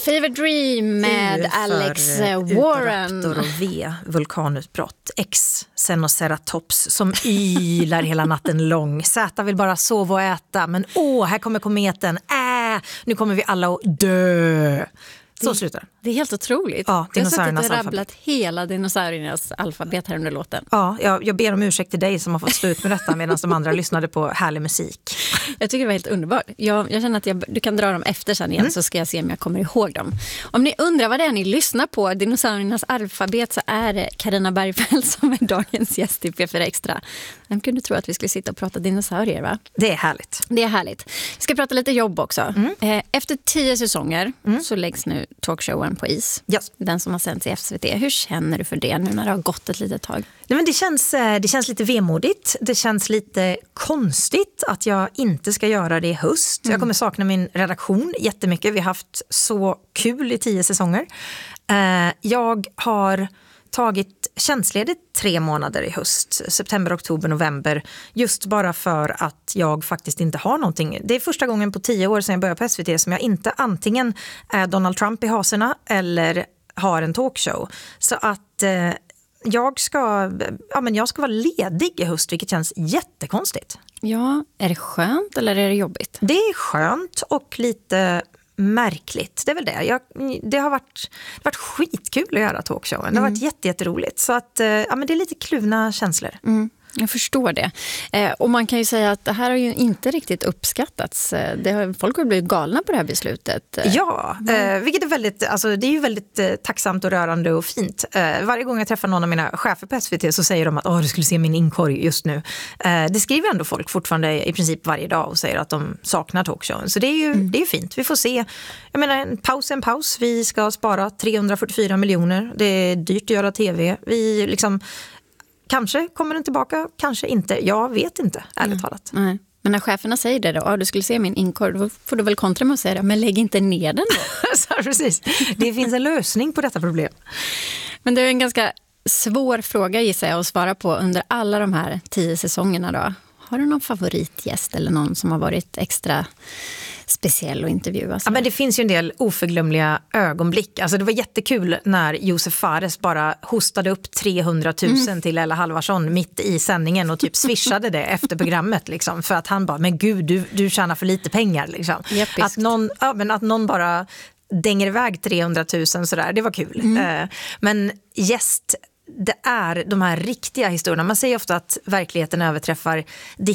Fever Dream med Alex Warren. Och V, vulkanutbrott. X, Senoceratops som ylar hela natten lång. Z vill bara sova och äta. Men här kommer kometen. Nu kommer vi alla att dö. Så slutar det. Det är helt otroligt. Ja, jag har suttit och rabblat hela dinosauriernas alfabet här under låten. Ja, jag ber om ursäkt till dig som har fått stå ut med detta medan de andra lyssnade på härlig musik. Jag tycker det var helt underbart. Jag känner att du kan dra dem efter sen igen så ska jag se om jag kommer ihåg dem. Om ni undrar vad det är ni lyssnar på, dinosauriernas alfabet, så är det Carina Bergfeldt som är dagens gäst i P4 Extra. Vem kunde tro att vi skulle sitta och prata dinosaurier, va? Det är härligt. Det är härligt. Vi ska prata lite jobb också. Efter 10 säsonger så läggs nu talkshowen på is. Yes. Den som har sänts i SVT. Hur känner du för det nu när det har gått ett litet tag? Nej, men det känns lite vemodigt. Det känns lite konstigt att jag inte ska göra det i höst. Jag kommer sakna min redaktion jättemycket. Vi har haft så kul i 10 säsonger. Jag har tagit tjänstledigt 3 månader i höst. September, oktober, november. Just bara för att jag faktiskt inte har någonting. Det är första gången på 10 år sedan jag började på SVT som jag inte antingen är Donald Trump i haserna eller har en talkshow. Så att jag ska vara ledig i höst, vilket känns jättekonstigt. Ja, är det skönt eller är det jobbigt? Det är skönt och lite märkligt. Det är väl det. Det har varit skitkul att göra talkshowen. Det har varit jätteroligt. Så att det är lite kluvna känslor. Jag förstår det. Och man kan ju säga att det här har ju inte riktigt uppskattats. Folk har blivit galna på det här beslutet. Ja, vilket är väldigt, det är ju väldigt tacksamt och rörande och fint. Varje gång jag träffar någon av mina chefer på SVT så säger de att du skulle se min inkorg just nu. Det skriver ändå folk fortfarande i princip varje dag och säger att de saknar talkshowen. Så det är ju fint. Vi får se. Jag menar, en paus. Vi ska spara 344 miljoner. Det är dyrt att göra tv. Vi kanske kommer den tillbaka, kanske inte. Jag vet inte, ärligt talat. Nej. Men när cheferna säger det då, du skulle se min inkorg, då får du väl kontra med att säga det, men lägg inte ner den då. Så, precis. Det finns en lösning på detta problem. Men det är en ganska svår fråga, gissar jag, att svara på under alla de här 10 säsongerna då. Har du någon favoritgäst eller någon som har varit extra speciell att intervjua? Ja, men det finns ju en del oförglömliga ögonblick. Alltså det var jättekul när Josef Fares bara hostade upp 300 000 till Ella Halvarsson mitt i sändningen och typ swishade det efter programmet liksom, för att han bara, men gud, du tjänar för lite pengar liksom. Att någon bara dänger iväg 300 000 sådär, det var kul. Men det är de här riktiga historierna. Man säger ofta att verkligheten överträffar